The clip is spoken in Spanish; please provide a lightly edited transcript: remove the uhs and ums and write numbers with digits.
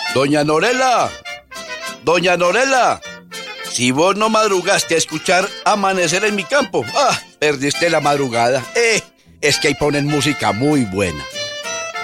Doña Norela, doña Norela, si vos no madrugaste a escuchar Amanecer en mi campo, perdiste la madrugada. Es que ahí ponen música muy buena.